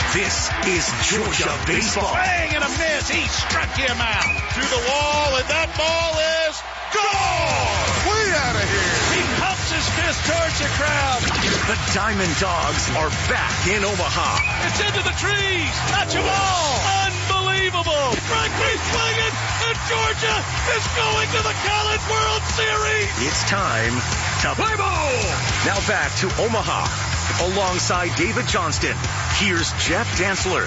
This is Georgia baseball. Swing and a miss. He struck him out. To the wall, and that ball is gone. Way out of here. He pumps his fist towards the crowd. The Diamond Dogs are back in Omaha. It's into the trees. Touch them all. Unbelievable. Frankly swinging, and Georgia is going to the College World Series. It's time to play ball. Now back to Omaha. Alongside David Johnston, here's Jeff Dantzler.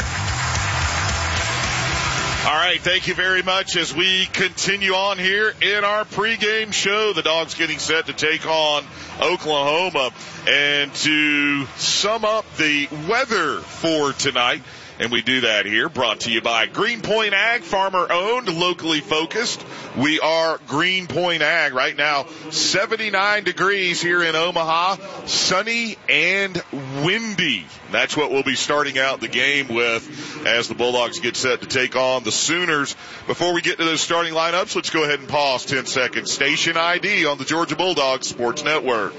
All right, thank you very much as we continue on here in our pregame show. The Dogs getting set to take on Oklahoma. And to sum up the weather for tonight, and we do that here, brought to you by Greenpoint Ag, farmer-owned, locally focused. We are Greenpoint Ag. Right now, 79 degrees here in Omaha, sunny and windy. That's what we'll be starting out the game with as the Bulldogs get set to take on the Sooners. Before we get to those starting lineups, let's go ahead and pause 10 seconds. Station ID on the Georgia Bulldogs Sports Network.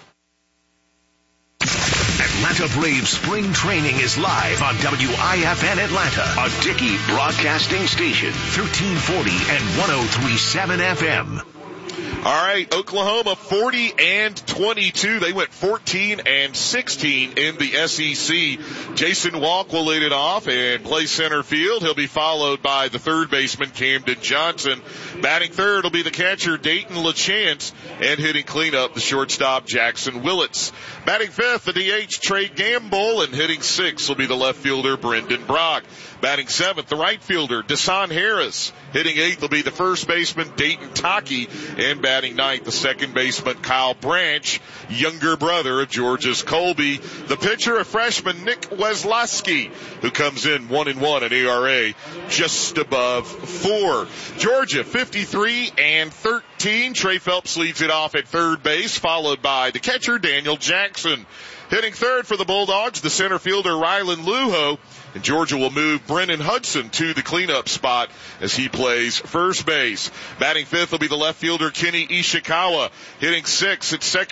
Atlanta Braves spring training is live on WIFN Atlanta, a Dickey broadcasting station, 1340 and 103.7 FM. All right, Oklahoma 40-22. They went 14-16 in the SEC. Jason Walk will lead it off and play center field. He'll be followed by the third baseman, Camden Johnson. Batting third will be the catcher, Dayton LaChance, and hitting cleanup, the shortstop, Jackson Willits. Batting fifth, the DH, Trey Gamble, and hitting sixth will be the left fielder, Brendan Brock. Batting seventh, the right fielder, Desan Harris. Hitting eighth will be the first baseman, Dayton Taki. And batting ninth, the second baseman, Kyle Branch, younger brother of Georgia's Colby. The pitcher, a freshman, Nick Weslowski, who comes in 1-1 at ERA, just above 4. Georgia 53-13. Trey Phelps leads it off at third base, followed by the catcher, Daniel Jackson. Hitting third for the Bulldogs, the center fielder, Rylan Lujo. And Georgia will move Brennan Hudson to the cleanup spot as he plays first base. Batting fifth will be the left fielder, Kenny Ishikawa. Hitting sixth at second